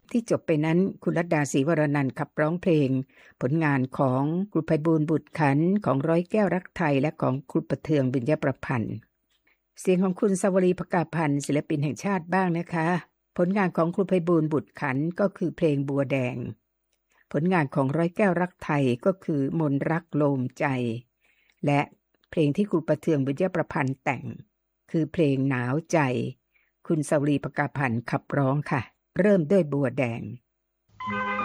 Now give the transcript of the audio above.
ที่จบไปนั้นคุณรัตดาศรีวรนันท์ขับร้องเพลงผลงานของครูไพบูลย์บุตรขันธ์ของร้อยแก้วรักไทยและของครูประเทืองบุญยประพันธ์เสียงของคุณสวรีภกาพันธ์ศิลปินแห่งชาติบ้างนะคะผลงานของครูไพบูลย์บุตรขันธ์ก็คือเพลงบัวแดงผลงานของร้อยแก้วรักไทยก็คือมนรักโลมใจและเพลงที่ครูประเทืองบุญยประพันธ์แต่งคือเพลงหนาวใจคุณสวรีภกาพันธ์ขับร้องค่ะเริ่มด้วยบัวแดง